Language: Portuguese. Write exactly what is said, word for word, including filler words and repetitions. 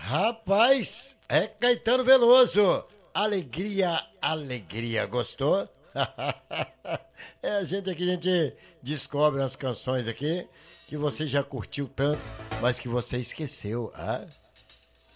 Rapaz, é Caetano Veloso. Alegria, alegria. Gostou? É a gente aqui, a gente descobre as canções aqui que você já curtiu tanto, mas que você esqueceu, ah?